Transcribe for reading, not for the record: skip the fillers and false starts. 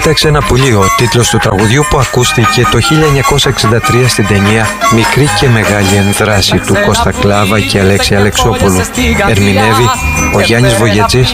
Κοίταξε ένα πουλί, ο τίτλος του τραγουδιού που ακούστηκε το 1963 στην ταινία Μικρή και Μεγάλη Ενδράση του Κώστα Κλάβα και Αλέξη Αλεξόπουλου. Ερμηνεύει ο Γιάννης Βογετζής